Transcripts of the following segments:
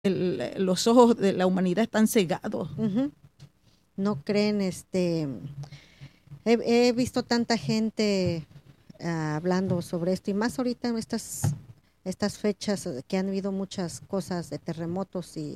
los ojos de la humanidad están cegados. Ujú. No creen, he visto tanta gente hablando sobre esto y más ahorita en estas fechas que han habido muchas cosas de terremotos y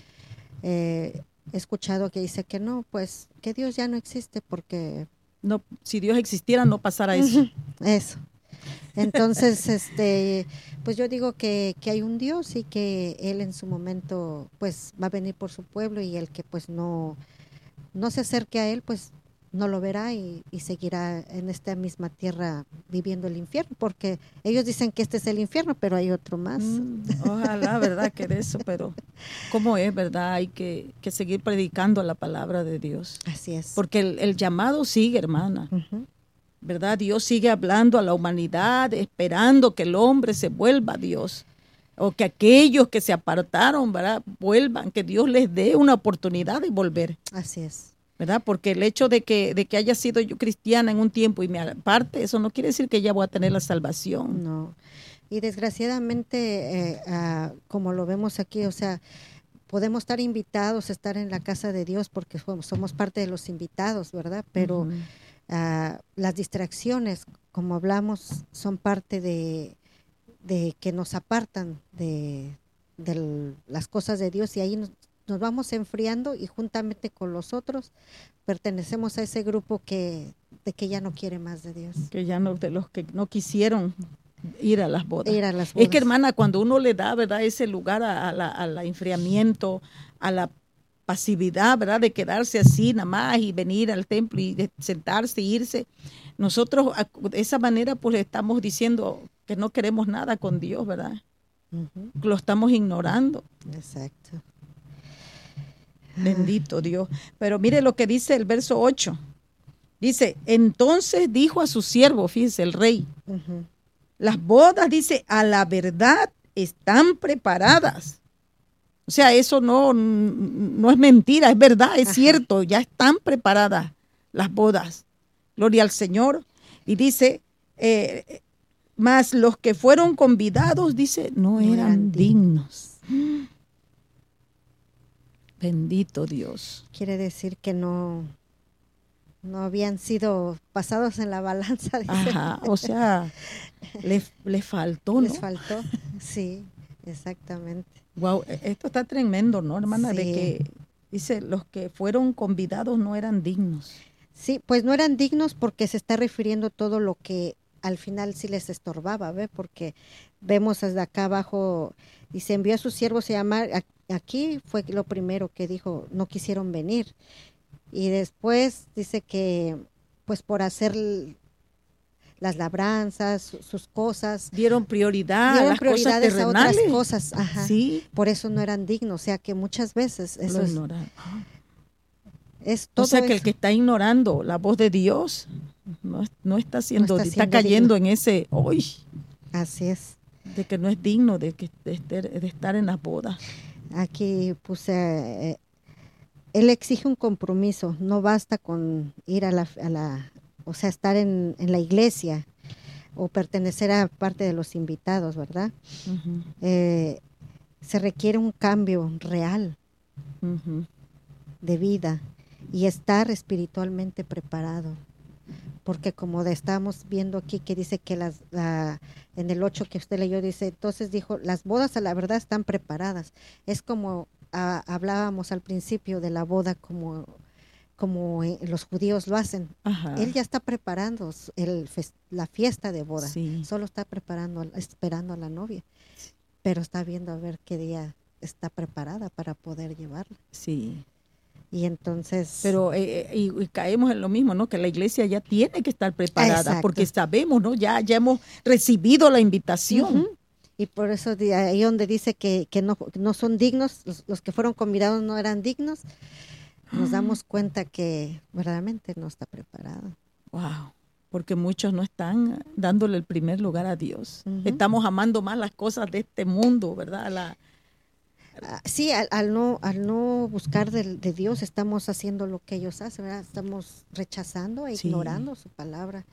he escuchado que dice que no, pues que Dios ya no existe porque No, si Dios existiera no pasara eso. Ujú, eso. Entonces, pues yo digo que hay un Dios y que Él en su momento pues va a venir por su pueblo y el que pues no se acerque a Él pues no lo verá y seguirá en esta misma tierra viviendo el infierno, porque ellos dicen que este es el infierno, pero hay otro más. Ojalá, ¿verdad? Que de eso, pero ¿cómo es, verdad? Hay que seguir predicando la palabra de Dios. Así es. Porque el llamado sigue, hermana. Ujú. ¿Verdad? Dios sigue hablando a la humanidad, esperando que el hombre se vuelva a Dios. O que aquellos que se apartaron, ¿verdad? Vuelvan, que Dios les dé una oportunidad de volver. Así es. ¿Verdad? Porque el hecho de que haya sido yo cristiana en un tiempo y me aparte, eso no quiere decir que ya voy a tener la salvación. No. Y desgraciadamente, como lo vemos aquí, o sea, podemos estar invitados a estar en la casa de Dios porque somos parte de los invitados, ¿verdad? Pero las distracciones, como hablamos, son parte de que nos apartan de las cosas de Dios y ahí nos vamos enfriando y juntamente con los otros pertenecemos a ese grupo de que ya no quiere más de Dios. Que ya no, de los que no quisieron ir a las bodas. Ir a las bodas. Es que, hermana, cuando uno le da, ¿verdad?, ese lugar al enfriamiento, a la pasividad, ¿verdad?, de quedarse así nada más y venir al templo y de sentarse e irse, nosotros de esa manera pues le estamos diciendo que no queremos nada con Dios, ¿verdad? Lo estamos ignorando. Exacto. Bendito Dios. Pero mire lo que dice el verso 8. Dice, entonces dijo a su siervo, fíjese, el rey, las bodas, dice, a la verdad están preparadas. O sea, eso no es mentira, es verdad, es cierto, ya están preparadas las bodas. Gloria al Señor. Y dice, mas los que fueron convidados, dice, no eran dignos. Bendito Dios. Quiere decir que no habían sido pasados en la balanza. Dice. Ajá, o sea, le faltó, ¿no? Les faltó, sí, exactamente. Wow, esto está tremendo, ¿no, hermana? Sí. De que dice, los que fueron convidados no eran dignos. Sí, pues no eran dignos porque se está refiriendo todo lo que al final sí les estorbaba, ¿ve? Porque vemos desde acá abajo, dice, envió a sus siervos a llamar, aquí fue lo primero que dijo, no quisieron venir. Y después dice que, pues por hacer las labranzas, sus cosas. Dieron prioridad a las cosas terrenales. A otras cosas, ajá. Sí. Por eso no eran dignos, o sea que muchas veces eso lo ignoran. Es todo. O sea que el que está ignorando la voz de Dios no está siendo, está cayendo digno en ese hoy. Así es. De que no es digno de estar en las bodas. Aquí puse, él exige un compromiso, no basta con ir a la o sea, estar en la iglesia o pertenecer a parte de los invitados, ¿verdad? Se requiere un cambio real de vida y estar espiritualmente preparado. Porque como estamos viendo aquí que dice que en el 8 que usted leyó dice, entonces dijo, las bodas a la verdad están preparadas. Es como hablábamos al principio de la boda como los judíos lo hacen. Ajá. Él ya está preparando la fiesta de boda. Sí. Solo está esperando a la novia. Pero está viendo a ver qué día está preparada para poder llevarla. Sí. Y entonces... Pero y caemos en lo mismo, ¿no? Que la iglesia ya tiene que estar preparada. Exacto. Porque sabemos, ¿no? Ya hemos recibido la invitación. Y por eso ahí donde dice que no son dignos, los que fueron convidados no eran dignos, nos damos cuenta que verdaderamente no está preparado. Wow, porque muchos no están dándole el primer lugar a Dios. Estamos amando más las cosas de este mundo, ¿verdad? Sí, al no buscar de Dios estamos haciendo lo que ellos hacen, ¿verdad? Estamos rechazando e ignorando su palabra,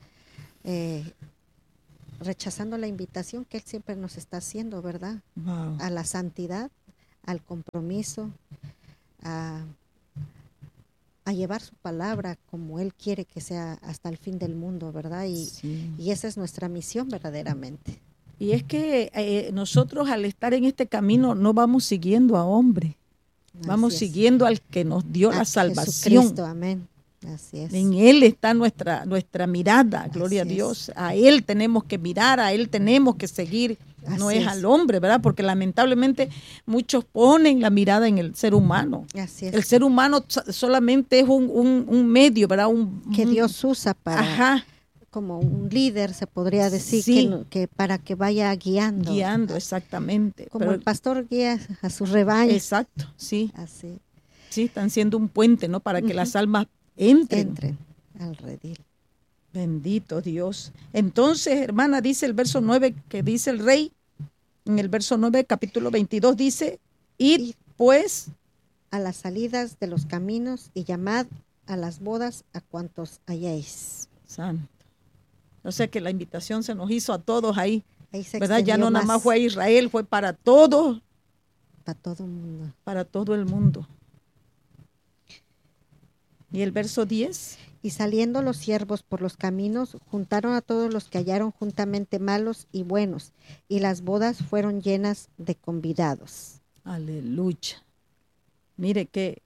rechazando la invitación que Él siempre nos está haciendo, ¿verdad? Wow. A la santidad, al compromiso, a llevar su palabra como Él quiere que sea hasta el fin del mundo, ¿verdad? Y esa es nuestra misión verdaderamente. Y es que nosotros al estar en este camino no vamos siguiendo a hombre, vamos siguiendo al que nos dio la salvación. Jesucristo, amén. Así es. En Él está nuestra mirada, gloria a Dios. A Él tenemos que mirar, a Él tenemos que seguir. No es al hombre, ¿verdad? Porque lamentablemente muchos ponen la mirada en el ser humano. Así es. El ser humano solamente es un medio, ¿verdad? Que Dios usa para, como un líder, se podría decir, que para que vaya guiando. Guiando, exactamente. Como el pastor guía a su rebaño. Exacto, sí. Así. Sí, están siendo un puente, ¿no? Para que las almas entren al redil. Bendito Dios. Entonces, hermana, dice el verso 9 que dice el rey, en el verso 9, capítulo 22, dice, id pues a las salidas de los caminos y llamad a las bodas a cuantos halléis. Santo. O sea que la invitación se nos hizo a todos ahí, ¿verdad? Ya no nada más fue a Israel, fue para todos. Para todo el mundo. Para todo el mundo. Y el verso 10. Y saliendo los siervos por los caminos, juntaron a todos los que hallaron juntamente malos y buenos, y las bodas fueron llenas de convidados. Aleluya. Mire que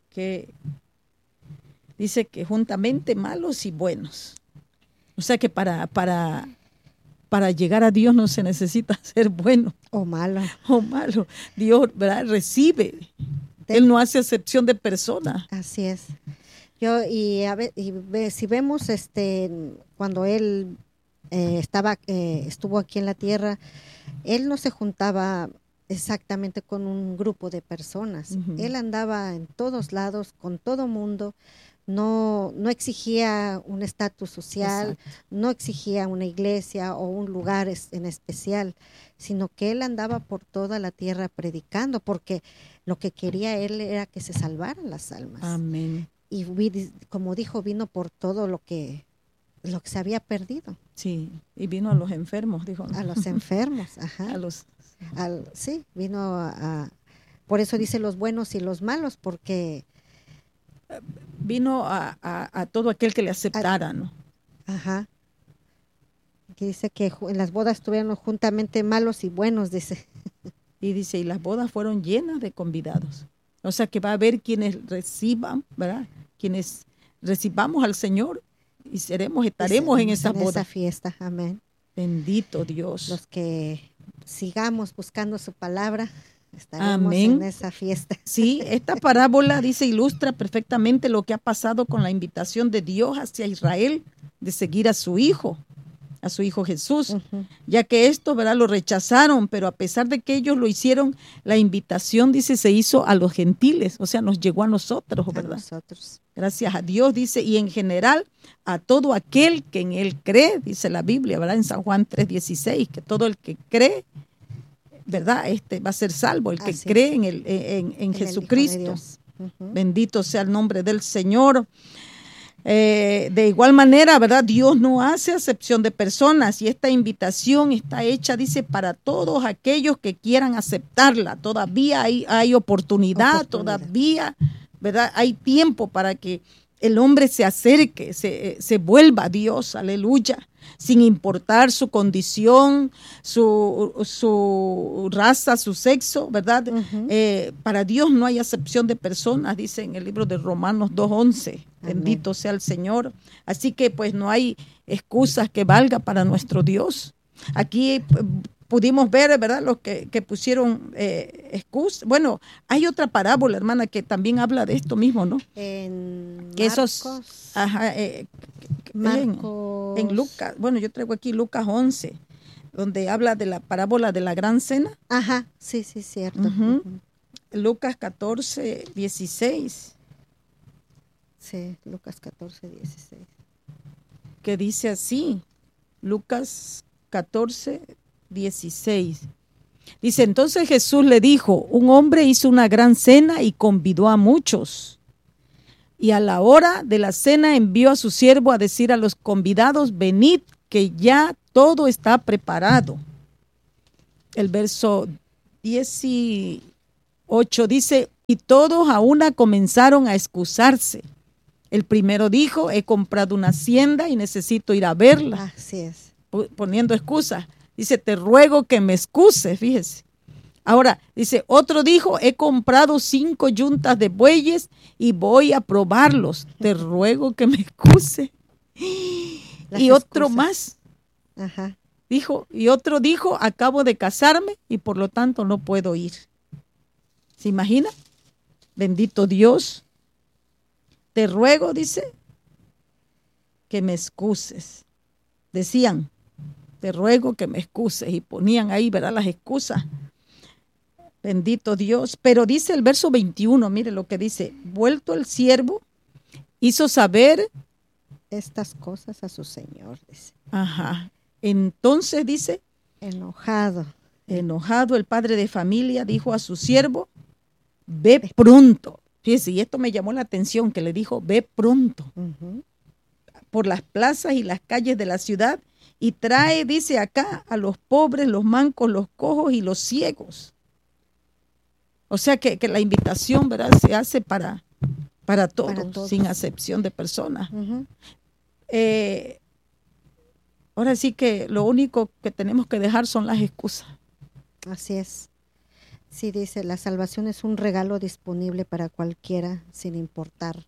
dice que juntamente malos y buenos. O sea que para llegar a Dios no se necesita ser bueno. O malo. O malo. Dios, ¿verdad? Recibe. Él no hace excepción de persona. Así es. Si vemos cuando él estuvo aquí en la tierra, él no se juntaba exactamente con un grupo de personas. Uh-huh. Él andaba en todos lados, con todo mundo. No exigía un estatus social. Exacto. No exigía una iglesia o un lugar en especial, sino que él andaba por toda la tierra predicando, porque lo que quería él era que se salvaran las almas. Amén. Y como dijo, vino por todo lo que se había perdido. Sí, y vino a los enfermos, dijo. A los enfermos, ajá. Vino por eso dice los buenos y los malos, porque vino a todo aquel que le aceptara, ¿no? Ajá. Que dice que en las bodas estuvieron juntamente malos y buenos, dice. Y dice, y las bodas fueron llenas de convidados. O sea que va a haber quienes reciban, ¿verdad? Quienes recibamos al Señor y estaremos en esa boda. En esa fiesta, amén. Bendito Dios. Los que sigamos buscando su palabra, estaremos en esa fiesta. Sí, esta parábola ilustra perfectamente lo que ha pasado con la invitación de Dios hacia Israel de seguir a su Hijo Jesús, uh-huh. Ya que esto, ¿verdad? Lo rechazaron, pero a pesar de que ellos lo hicieron, la invitación, dice, se hizo a los gentiles, o sea, nos llegó a nosotros, ¿verdad? A nosotros. Gracias a Dios, dice, y en general a todo aquel que en Él cree, dice la Biblia, ¿verdad? En San Juan 3:16, que todo el que cree, ¿verdad? Va a ser salvo, el que Así cree en Jesucristo. Uh-huh. Bendito sea el nombre del Señor. De igual manera, ¿verdad? Dios no hace acepción de personas y esta invitación está hecha, dice, para todos aquellos que quieran aceptarla. Todavía hay oportunidad, todavía, ¿verdad? Hay tiempo para que el hombre se acerque, se vuelva a Dios, aleluya, sin importar su condición, su raza, su sexo, ¿verdad? Uh-huh. Para Dios no hay acepción de personas, dice en el libro de Romanos 2:11. Bendito sea el Señor. Así que pues no hay excusas que valga para nuestro Dios. Aquí pudimos ver, ¿verdad? Los que pusieron excusas. Bueno, hay otra parábola, hermana, que también habla de esto mismo, ¿no? En que Marcos. En Lucas. Bueno, yo traigo aquí Lucas 11, donde habla de la parábola de la gran cena. Ajá, sí, cierto. Uh-huh. Lucas 14:16. Sí, Lucas 14:16. Que dice así, Lucas 14:16. Dice, entonces Jesús le dijo, un hombre hizo una gran cena y convidó a muchos. Y a la hora de la cena envió a su siervo a decir a los convidados, venid, que ya todo está preparado. El verso 17 8 dice, y todos a una comenzaron a excusarse. El primero dijo, he comprado una hacienda y necesito ir a verla. Así es. Poniendo excusas. Dice, te ruego que me excuses, fíjese. Ahora, dice, otro dijo, he comprado 5 yuntas de bueyes y voy a probarlos. Te ruego que me excuse. Y otro más. Ajá. Dijo, y otro dijo, acabo de casarme y por lo tanto no puedo ir. ¿Se imagina? Bendito Dios. Te ruego, dice, que me excuses. Decían, te ruego que me excuses. Y ponían ahí, ¿verdad? Las excusas. Bendito Dios. Pero dice el verso 21, mire lo que dice. Vuelto el siervo, hizo saber estas cosas a su señor, dice. Ajá. Entonces dice, enojado el padre de familia dijo a su siervo, ve pronto. Fíjese, y esto me llamó la atención, que le dijo, ve pronto por las plazas y las calles de la ciudad y trae, dice acá, a los pobres, los mancos, los cojos y los ciegos. O sea que la invitación, ¿verdad?, se hace para todos, sin acepción de personas. Ahora sí que lo único que tenemos que dejar son las excusas. Así es. Sí, dice, la salvación es un regalo disponible para cualquiera, sin importar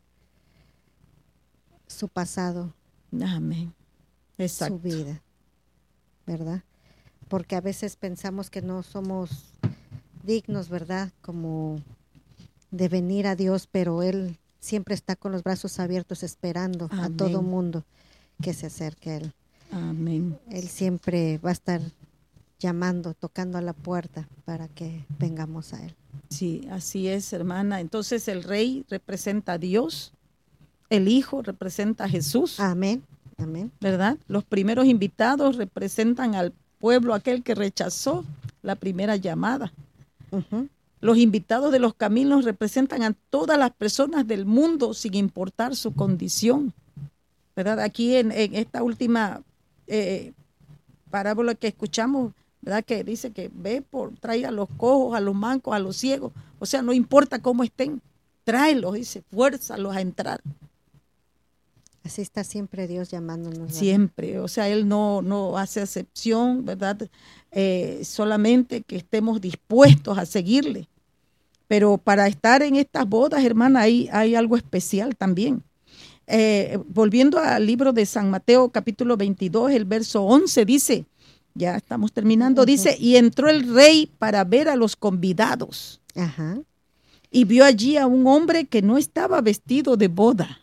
su pasado. Amén. Exacto. Su vida, ¿verdad? Porque a veces pensamos que no somos dignos, ¿verdad? Como de venir a Dios, pero Él siempre está con los brazos abiertos esperando a todo mundo que se acerque a Él. Amén. Él siempre va a estar llamando, tocando a la puerta para que vengamos a Él. Sí, así es, hermana. Entonces el Rey representa a Dios, el Hijo representa a Jesús. Amén, amén. ¿Verdad? Los primeros invitados representan al pueblo, aquel que rechazó la primera llamada. Los invitados de los caminos representan a todas las personas del mundo sin importar su condición. ¿Verdad? Aquí en esta última parábola que escuchamos, ¿verdad?, que dice que trae a los cojos, a los mancos, a los ciegos. O sea, no importa cómo estén, tráelos, dice, fuérzalos a entrar. Así está siempre Dios llamándonos, ¿verdad? Siempre, o sea, Él no hace excepción, ¿verdad? Solamente que estemos dispuestos a seguirle. Pero para estar en estas bodas, hermana, hay algo especial también. Volviendo al libro de San Mateo, capítulo 22, el verso 11, dice, ya estamos terminando, dice, y entró el rey para ver a los convidados. Ajá. Y vio allí a un hombre que no estaba vestido de boda.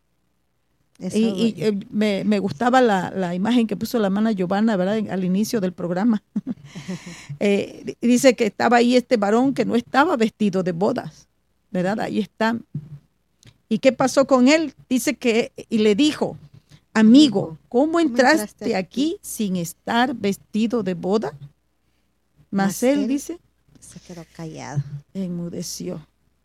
Me gustaba la imagen que puso la hermana Giovanna, ¿verdad?, al inicio del programa. Dice que estaba ahí este varón que no estaba vestido de bodas, ¿verdad? Ahí está. ¿Y qué pasó con él? Dice que, y le dijo, amigo, ¿cómo entraste aquí sin estar vestido de boda? Mas él, dice, se quedó callado. Enmudeció.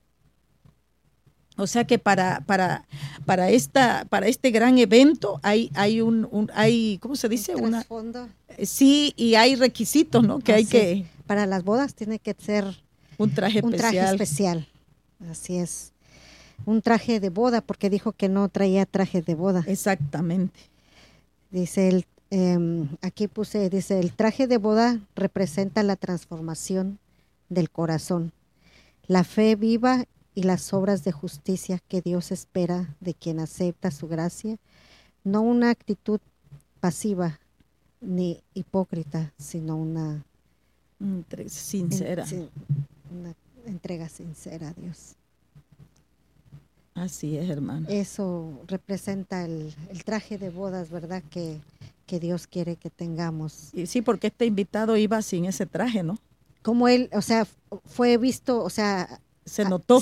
O sea que para este gran evento hay ¿cómo se dice? Un trasfondo. Sí, y hay requisitos, ¿no? Que hay que. Para las bodas tiene que ser un traje especial. Así es. Un traje de boda, porque dijo que no traía traje de boda. Exactamente. Dice aquí dice, el traje de boda representa la transformación del corazón, la fe viva y las obras de justicia que Dios espera de quien acepta su gracia, no una actitud pasiva ni hipócrita, sino una sincera. Una entrega sincera a Dios. Así es, hermano. Eso representa el traje de bodas, ¿verdad?, que Dios quiere que tengamos. Y sí, porque este invitado iba sin ese traje, ¿no? Como él, o sea, fue visto, o sea, se notó.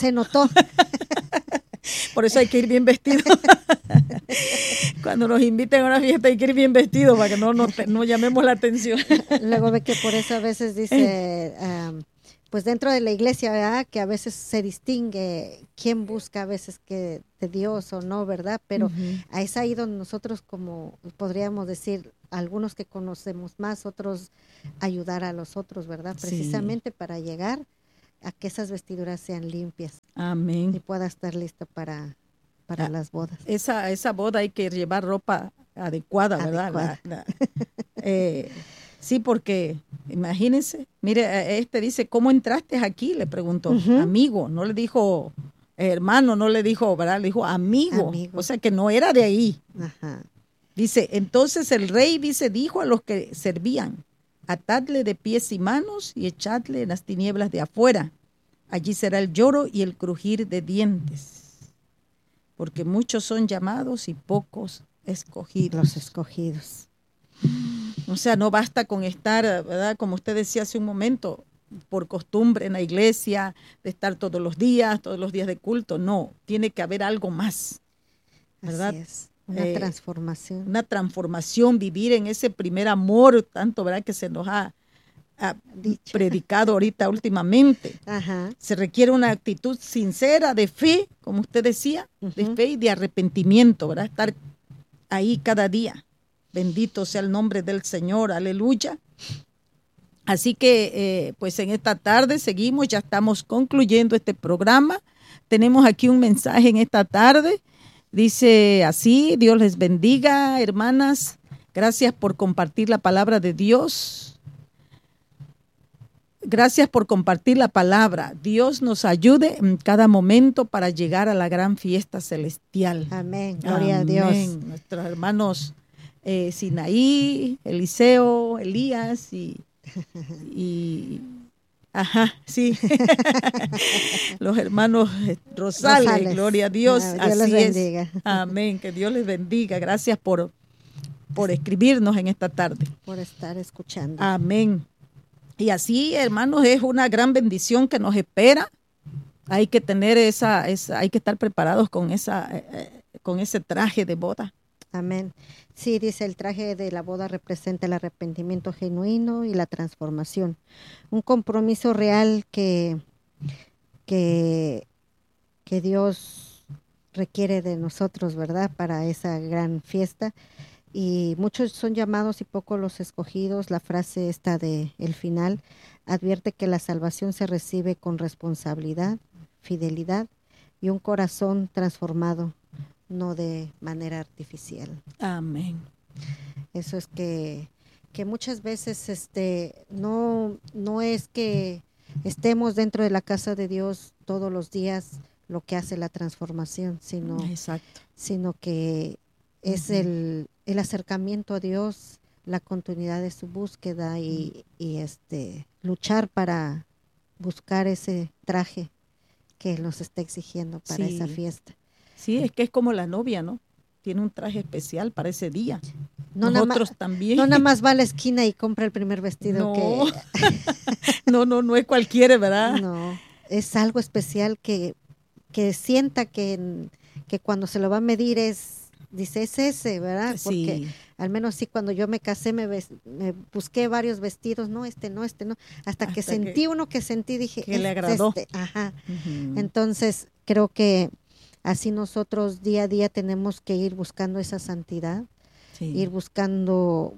Por eso hay que ir bien vestido. Cuando nos inviten a una fiesta hay que ir bien vestido para que no llamemos la atención. Luego ve que por eso a veces dice, pues dentro de la iglesia, ¿verdad?, que a veces se distingue quién busca a veces que de Dios o no, ¿verdad? Pero es ahí donde nosotros, como podríamos decir, algunos que conocemos más, otros ayudar a los otros, ¿verdad? Precisamente para llegar a que esas vestiduras sean limpias y Amén. pueda estar lista para las bodas. Esa boda hay que llevar ropa adecuada, ¿verdad? Adecuada. Sí, porque imagínense, mire, dice, ¿cómo entraste aquí? Le preguntó, amigo, no le dijo hermano, no le dijo, ¿verdad? Le dijo amigo, o sea que no era de ahí. Ajá. Dice, entonces el rey, dijo a los que servían, atadle de pies y manos y echadle en las tinieblas de afuera. Allí será el lloro y el crujir de dientes, porque muchos son llamados y pocos escogidos. Los escogidos. O sea, no basta con estar, ¿verdad? Como usted decía hace un momento, por costumbre en la iglesia, de estar todos los días de culto. No, tiene que haber algo más, ¿verdad? Así es. Una transformación. Una transformación, vivir en ese primer amor, tanto, ¿verdad? Que se nos ha predicado ahorita últimamente. Ajá. Se requiere una actitud sincera de fe, como usted decía, de fe y de arrepentimiento, ¿verdad? Estar ahí cada día. Bendito sea el nombre del Señor, aleluya. Así que pues en esta tarde seguimos, ya estamos concluyendo este programa. Tenemos aquí un mensaje en esta tarde. Dice así, Dios les bendiga, hermanas. Gracias por compartir la palabra de Dios. Gracias por compartir la palabra. Dios nos ayude en cada momento para llegar a la gran fiesta celestial. Amén. Gloria a Dios. Nuestros hermanos Sinaí, Eliseo, Elías y ajá, sí. Los hermanos Rosales, gloria a Dios. Dios así les es. bendiga. Amén, que Dios les bendiga. Gracias por escribirnos en esta tarde. Por estar escuchando. Amén. Y así, hermanos, es una gran bendición que nos espera. Hay que tener hay que estar preparados con ese traje de boda. Amén. Sí, dice, el traje de la boda representa el arrepentimiento genuino y la transformación. Un compromiso real que Dios requiere de nosotros, ¿verdad? Para esa gran fiesta. Y muchos son llamados y pocos los escogidos. La frase esta de el final advierte que la salvación se recibe con responsabilidad, fidelidad y un corazón transformado, no de manera artificial. Amén. Eso es que muchas veces no es que estemos dentro de la casa de Dios todos los días lo que hace la transformación, sino que es el acercamiento a Dios, la continuidad de su búsqueda y luchar para buscar ese traje que nos está exigiendo para esa fiesta. Sí, es que es como la novia, ¿no? Tiene un traje especial para ese día. No Nosotros también. No nada más va a la esquina y compra el primer vestido. No es cualquiera, ¿verdad? No, es algo especial que sienta que cuando se lo va a medir dice, es ese, ¿verdad? Porque al menos sí, cuando yo me casé me busqué varios vestidos, no, hasta que sentí uno que sentí, dije, que le agradó. Ajá. Entonces, creo que así nosotros día a día tenemos que ir buscando esa santidad, ir buscando,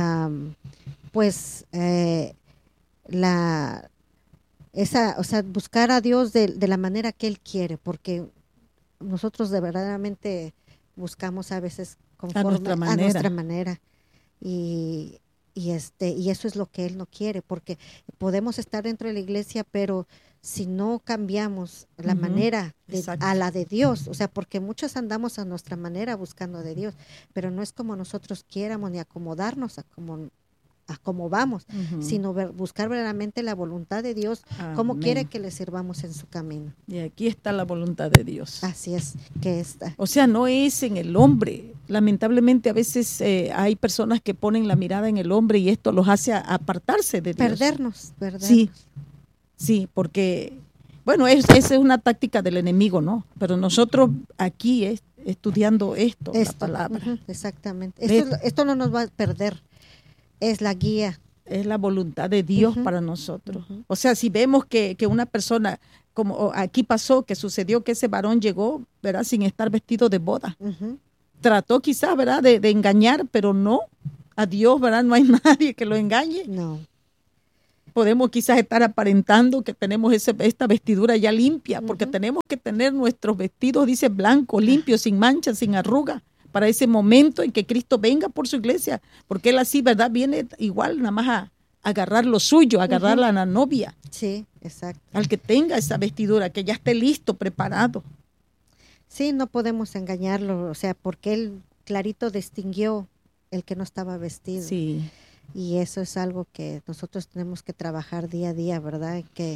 buscar a Dios de la manera que Él quiere, porque nosotros de verdaderamente buscamos a veces conforme a nuestra manera y eso es lo que Él no quiere, porque podemos estar dentro de la iglesia, pero si no cambiamos la manera a la de Dios, o sea, porque muchos andamos a nuestra manera buscando de Dios, pero no es como nosotros quieramos ni acomodarnos a cómo vamos, sino buscar verdaderamente la voluntad de Dios, cómo quiere que le sirvamos en su camino. Y aquí está la voluntad de Dios. Así es, que está. O sea, no es en el hombre. Lamentablemente a veces hay personas que ponen la mirada en el hombre y esto los hace apartarse de Dios. Perdernos. Sí, porque, bueno, esa es una táctica del enemigo, ¿no? Pero nosotros aquí estudiando la palabra. Exactamente. Esto no nos va a perder. Es la guía. Es la voluntad de Dios para nosotros. O sea, si vemos que una persona, como aquí pasó, que sucedió que ese varón llegó, ¿verdad? Sin estar vestido de boda. Trató quizás, ¿verdad? De engañar, pero no. A Dios, ¿verdad? No hay nadie que lo engañe. No. podemos quizás estar aparentando que tenemos esta vestidura ya limpia, porque tenemos que tener nuestros vestidos, dice, blancos, limpios, sin manchas, sin arruga, para ese momento en que Cristo venga por su iglesia, porque Él así, ¿verdad? Viene igual nada más a agarrar lo suyo, a agarrar a la novia. Sí, exacto. Al que tenga esa vestidura, que ya esté listo, preparado. Sí, no podemos engañarlo, o sea, porque Él clarito distinguió el que no estaba vestido. Sí. Y eso es algo que nosotros tenemos que trabajar día a día, ¿verdad? Que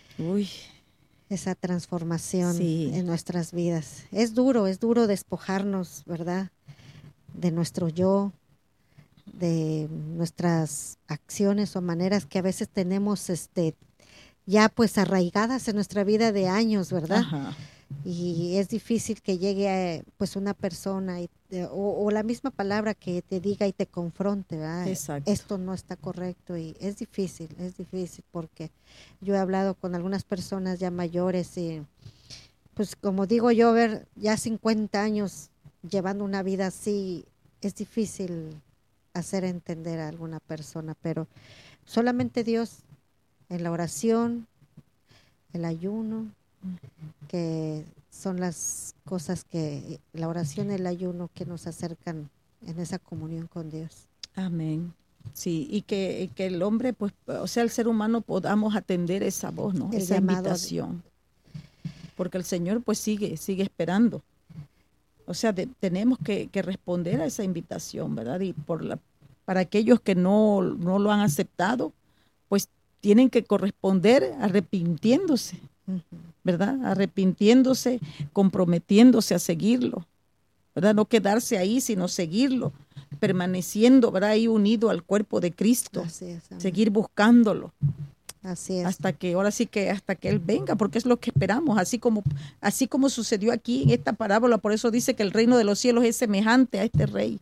esa transformación en nuestras vidas. Es duro despojarnos, ¿verdad? De nuestro yo, de nuestras acciones o maneras que a veces tenemos ya pues arraigadas en nuestra vida de años, ¿verdad? Ajá. Y es difícil que llegue pues una persona o la misma palabra que te diga y te confronte, ¿verdad? Exacto. Esto no está correcto, y es difícil porque yo he hablado con algunas personas ya mayores y pues como digo yo, ver ya 50 años llevando una vida así, es difícil hacer entender a alguna persona, pero solamente Dios, en la oración, el ayuno, que son las cosas que la oración y el ayuno que nos acercan en esa comunión con Dios. Amén. Sí, y que el hombre, pues, o sea, el ser humano podamos atender esa voz, ¿no? Esa invitación. Porque el Señor, pues, sigue esperando. O sea, tenemos que responder a esa invitación, ¿verdad? Y para aquellos que no lo han aceptado, pues, tienen que corresponder arrepintiéndose, ¿verdad? Arrepintiéndose, comprometiéndose a seguirlo, ¿verdad? No quedarse ahí, sino seguirlo, permaneciendo, ¿verdad? Ahí unido al cuerpo de Cristo. Así es, seguir buscándolo. Así es. Hasta que Él venga, porque es lo que esperamos, así como sucedió aquí en esta parábola. Por eso dice que el reino de los cielos es semejante a este rey.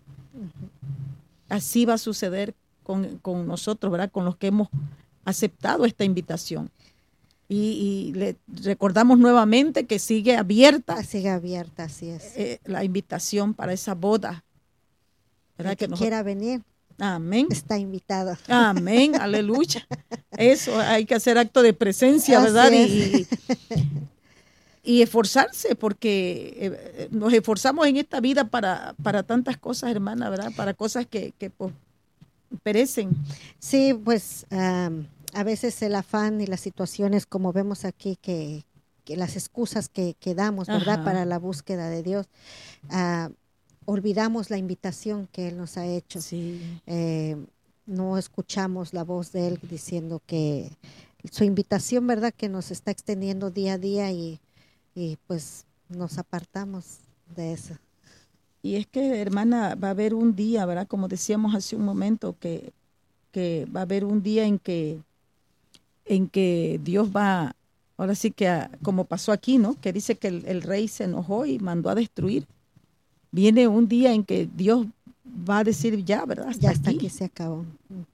Así va a suceder con nosotros, ¿verdad? Con los que hemos aceptado esta invitación. Y le recordamos nuevamente que sigue abierta. Sigue abierta, así es. La invitación para esa boda. ¿Verdad? Que quiera venir. Amén. Está invitado. Amén, aleluya. Eso, hay que hacer acto de presencia, ¿verdad? Y esforzarse, porque nos esforzamos en esta vida para tantas cosas, hermana, ¿verdad? Para cosas que pues, perecen. Sí, pues a veces el afán y las situaciones, como vemos aquí, que las excusas que damos, ¿verdad? Ajá. Para la búsqueda de Dios, olvidamos la invitación que Él nos ha hecho. Sí. No escuchamos la voz de Él diciendo que su invitación, ¿verdad? Que nos está extendiendo día a día y pues nos apartamos de eso. Y es que, hermana, va a haber un día, ¿verdad? Como decíamos hace un momento, que va a haber un día en que Dios va, ahora sí que como pasó aquí, ¿no? Que dice que el rey se enojó y mandó a destruir. Viene un día en que Dios va a decir ya, ¿verdad? Hasta aquí se acabó.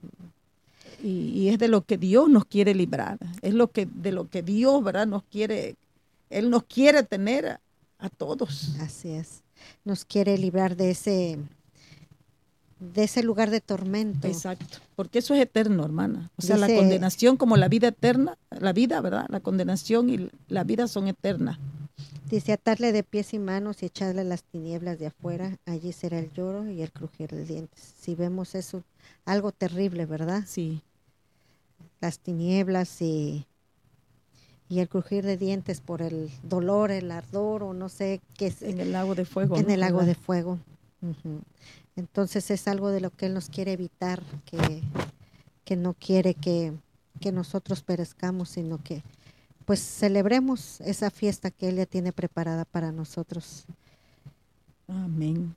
Y es de lo que Dios nos quiere librar. Es de lo que Dios, ¿verdad? Nos quiere, Él nos quiere tener a todos. Así es. Nos quiere librar de ese lugar de tormento. Exacto. Porque eso es eterno, hermana. O sea, la condenación como la vida eterna, la vida, ¿verdad? La condenación y la vida son eternas. Dice, atarle de pies y manos y echarle las tinieblas de afuera, allí será el lloro y el crujir de dientes. Si vemos eso, algo terrible, ¿verdad? Sí. Las tinieblas y el crujir de dientes por el dolor, el ardor o no sé qué es. En el lago de fuego. En el lago ¿verdad? de fuego. Uh-huh. Entonces es algo de lo que Él nos quiere evitar, que no quiere que nosotros perezcamos, sino que pues celebremos esa fiesta que Él ya tiene preparada para nosotros. Amén.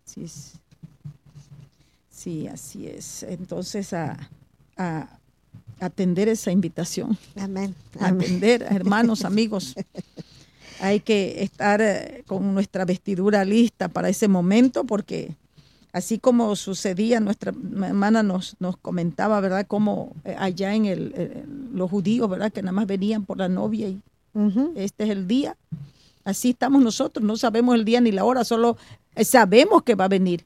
Sí, así es. Entonces a atender esa invitación. Amén. Atender, hermanos, amigos. Hay que estar con nuestra vestidura lista para ese momento, porque así como sucedía, nuestra hermana nos comentaba, ¿verdad? Como allá en los judíos, ¿verdad? Que nada más venían por la novia y este es el día. Así estamos nosotros, no sabemos el día ni la hora, solo sabemos que va a venir.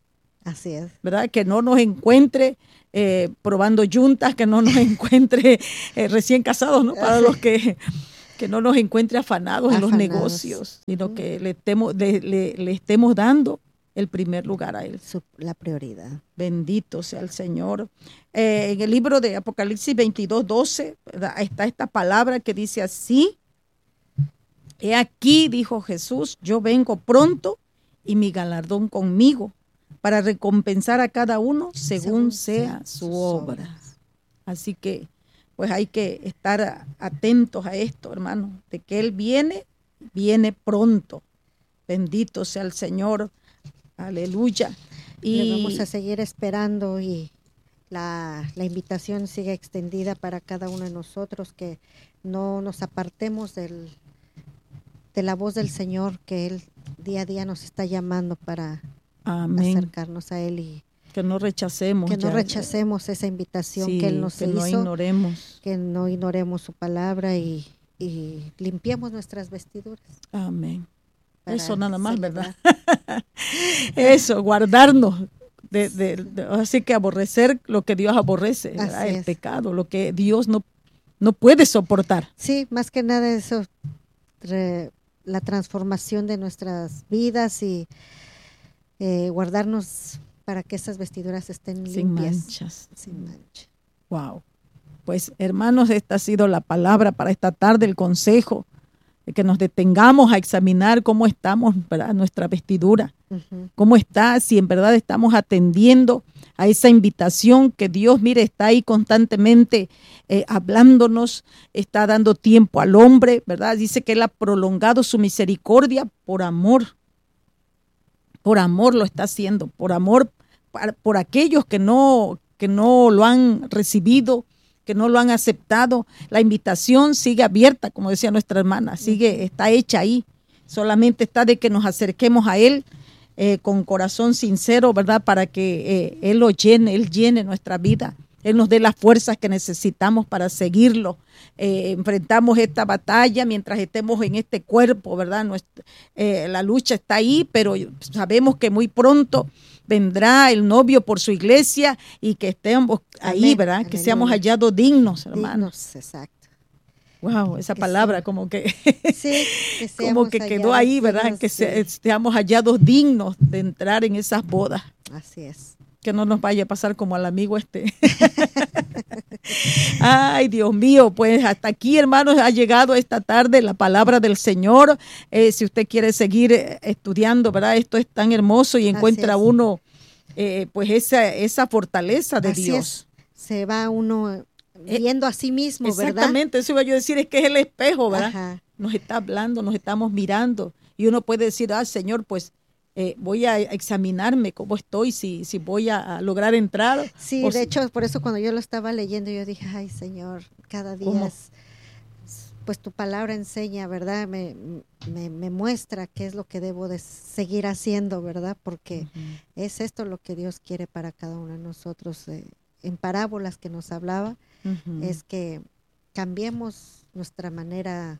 Así es. ¿Verdad? Que no nos encuentre probando yuntas, que no nos encuentre recién casados, ¿no? Para los que no nos encuentre afanados en los negocios, sino que le estemos dando el primer lugar a Él. La prioridad. Bendito sea el Señor. En el libro de Apocalipsis 22:12 está esta palabra que dice así: he aquí, dijo Jesús, yo vengo pronto y mi galardón conmigo para recompensar a cada uno según sea su obra. Así que pues hay que estar atentos a esto, hermano, de que Él viene pronto. Bendito sea el Señor. Aleluya. Y vamos a seguir esperando, y la invitación sigue extendida para cada uno de nosotros, que no nos apartemos de la voz del Señor, que Él día a día nos está llamando para acercarnos a Él, y que no rechacemos esa invitación que Él nos hizo, que no ignoremos su palabra y limpiemos nuestras vestiduras. Amén. Eso nada más, ¿verdad? Eso, guardarnos así que aborrecer lo que Dios aborrece, ¿verdad? El pecado, lo que Dios no puede soportar. Sí, más que nada eso, la transformación de nuestras vidas, y guardarnos para que esas vestiduras estén limpias. Sin mancha. Wow. Pues hermanos, esta ha sido la palabra para esta tarde, el consejo de que nos detengamos a examinar cómo estamos, ¿verdad? Nuestra vestidura, cómo está, si en verdad estamos atendiendo a esa invitación que Dios, mire, está ahí constantemente hablándonos, está dando tiempo al hombre, ¿verdad? Dice que Él ha prolongado su misericordia por amor lo está haciendo, por amor por aquellos que no lo han recibido, que no lo han aceptado. La invitación sigue abierta, como decía nuestra hermana, está hecha ahí. Solamente está de que nos acerquemos a Él con corazón sincero, ¿verdad? Para que Él llene nuestra vida. Él nos dé las fuerzas que necesitamos para seguirlo. Enfrentamos esta batalla mientras estemos en este cuerpo, ¿verdad? La lucha está ahí, pero sabemos que muy pronto vendrá el novio por su iglesia, y que estemos ahí, ¿verdad? Amén. Que seamos hallados dignos, hermanos. Exacto. Wow, esa palabra como que, como que quedó ahí, ¿verdad? Que seamos hallados dignos de entrar en esas bodas. Así es. Que no nos vaya a pasar como al amigo Ay, Dios mío, pues hasta aquí, hermanos, ha llegado esta tarde la palabra del Señor. Si usted quiere seguir estudiando, ¿verdad? Esto es tan hermoso, y encuentra uno pues esa fortaleza de Dios. Se va uno viendo a sí mismo, ¿verdad? Exactamente, eso iba yo a decir, es que es el espejo, ¿verdad? Ajá. Nos está hablando, nos estamos mirando, y uno puede decir, Señor, pues voy a examinarme cómo estoy, si voy a lograr entrar. Sí, de hecho, por eso cuando yo lo estaba leyendo, yo dije, ay, Señor, cada día pues tu palabra enseña, ¿verdad? Me muestra qué es lo que debo de seguir haciendo, ¿verdad? Porque es esto lo que Dios quiere para cada uno de nosotros. En parábolas que nos hablaba, es que cambiemos nuestra manera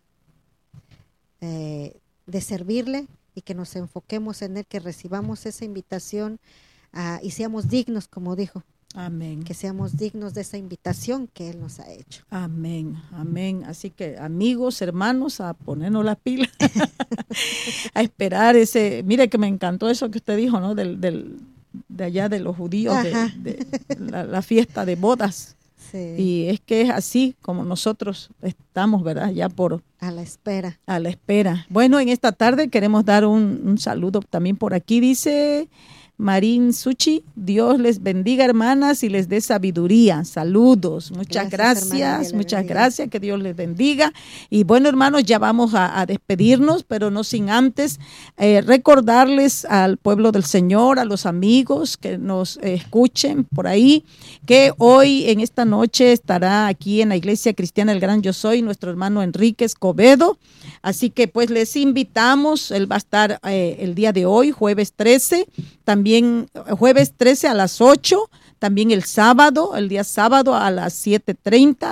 de servirle, y que nos enfoquemos en Él, que recibamos esa invitación y seamos dignos, como dijo. Amén. Que seamos dignos de esa invitación que Él nos ha hecho. Amén, amén. Así que, amigos, hermanos, a ponernos las pilas, a esperar mire que me encantó eso que usted dijo, ¿no? De allá de los judíos, de la fiesta de bodas. Sí. Y es que es así como nosotros estamos, ¿verdad? Ya a la espera. A la espera. Bueno, en esta tarde queremos dar un saludo también por aquí. Dice Marín Suchi, Dios les bendiga, hermanas, y les dé sabiduría. Saludos. Muchas gracias, muchas gracias, que Dios les bendiga. Y bueno, hermanos, ya vamos a despedirnos, pero no sin antes recordarles al pueblo del Señor, a los amigos que nos escuchen por ahí, que hoy en esta noche estará aquí en la Iglesia Cristiana El Gran Yo Soy nuestro hermano Enrique Escobedo. Así que pues les invitamos, él va a estar el día de hoy, jueves 13, también jueves 13 a las 8, también el día sábado a las 7:30,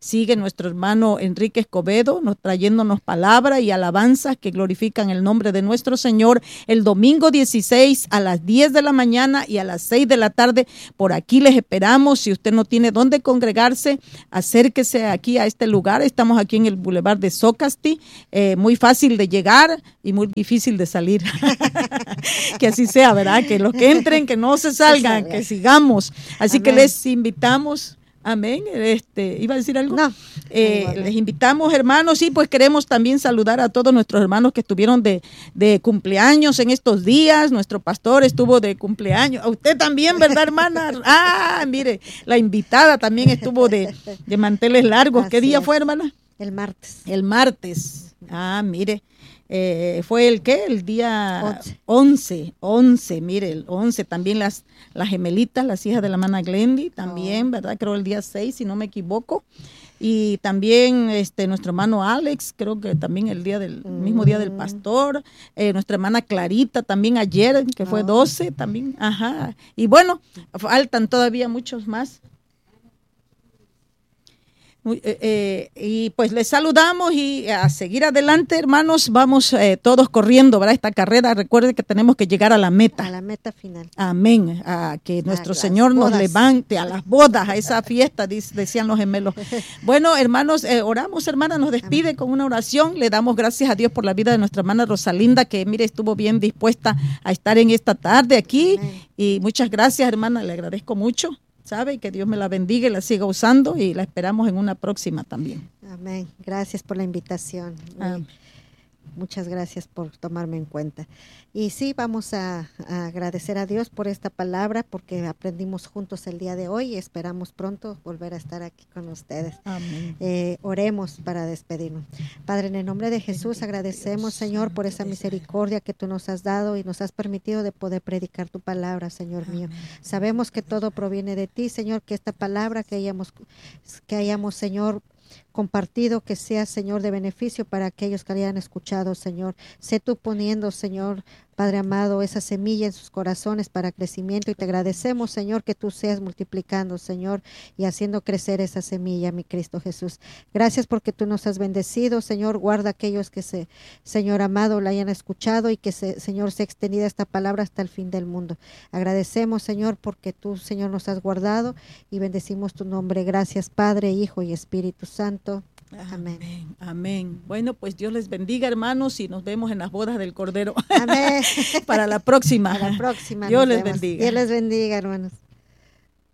Sigue nuestro hermano Enrique Escobedo trayéndonos palabra y alabanzas que glorifican el nombre de nuestro Señor el domingo 16 a las 10 de la mañana y a las 6 de la tarde. Por aquí les esperamos. Si usted no tiene dónde congregarse, acérquese aquí a este lugar. Estamos aquí en el Boulevard de Socasti, muy fácil de llegar y muy difícil de salir. Que así sea, ¿verdad? Que los que entren, que no se salgan, que sigamos. Así que les invitamos. Amén. ¿Iba a decir algo? No. Les invitamos, hermanos, y pues queremos también saludar a todos nuestros hermanos que estuvieron de cumpleaños en estos días. Nuestro pastor estuvo de cumpleaños. A usted también, ¿verdad, hermana? Mire, la invitada también estuvo de manteles largos. ¿Qué día fue, hermana? El martes. El martes. Mire. Fue el día 11, mire, el 11, también las gemelitas, las hijas de la hermana Glendy, también, ¿verdad? Creo el día 6, si no me equivoco. Y también nuestro hermano Alex, creo que también el mismo día del pastor. Nuestra hermana Clarita también ayer, que fue 12 también. Ajá. Y bueno, faltan todavía muchos más. Y pues les saludamos y a seguir adelante, hermanos. Vamos todos corriendo, ¿verdad? Esta carrera, recuerden que tenemos que llegar a la meta. A la meta final. Amén. A que nuestro Señor nos levante a las bodas, a esa fiesta, decían los gemelos. Bueno, hermanos, oramos, hermana, nos despide con una oración. Le damos gracias a Dios por la vida de nuestra hermana Rosalinda, que mire, estuvo bien dispuesta a estar en esta tarde aquí. Amén. Y muchas gracias, hermana, le agradezco mucho. ¿Sabe? Que Dios me la bendiga y la siga usando, y la esperamos en una próxima también. Amén. Gracias por la invitación. Muchas gracias por tomarme en cuenta. Y sí, vamos a agradecer a Dios por esta palabra, porque aprendimos juntos el día de hoy y esperamos pronto volver a estar aquí con ustedes. Amén. Oremos para despedirnos. Padre, en el nombre de Jesús, agradecemos, Señor, por esa misericordia que tú nos has dado y nos has permitido de poder predicar tu palabra, Señor mío. Sabemos que todo proviene de ti, Señor, que esta palabra que hayamos, Señor, compartido, que sea, Señor, de beneficio para aquellos que hayan escuchado, Señor. Sé tú poniendo, Señor, Padre amado, esa semilla en sus corazones para crecimiento, y te agradecemos, Señor, que tú seas multiplicando, Señor, y haciendo crecer esa semilla, mi Cristo Jesús. Gracias porque tú nos has bendecido, Señor. Guarda a aquellos que Señor amado, la hayan escuchado, y que Señor, sea extendida esta palabra hasta el fin del mundo. Agradecemos, Señor, porque tú, Señor, nos has guardado, y bendecimos tu nombre. Gracias, Padre, Hijo y Espíritu Santo. Amén. Amén. Amén. Bueno, pues Dios les bendiga, hermanos, y nos vemos en las bodas del Cordero. Amén. Para la próxima. Para la próxima. Dios les bendiga. Dios les bendiga, hermanos.